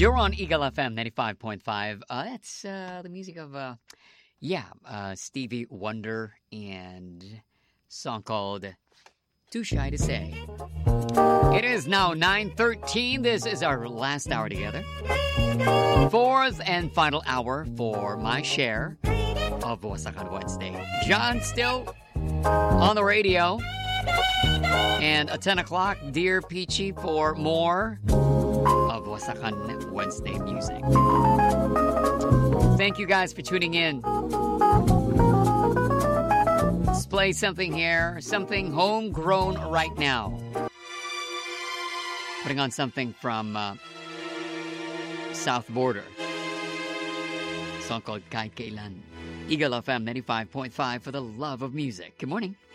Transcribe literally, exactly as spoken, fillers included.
You're on Eagle F M ninety-five point five. Uh, that's uh, the music of, uh, yeah, uh, Stevie Wonder and a song called Too Shy to Say. It is now nine thirteen. This is our last hour together. Fourth and final hour for my share of Wasakan Wednesday. John still on the radio. And at ten o'clock, Dear Peachy for more of Wasakan Wednesday music. Thank you guys for tuning in. Let's play something here, something homegrown right now. Putting on something from uh, South Border. A song called Kahit Kailan. Eagle F M ninety-five point five for the love of music. Good morning.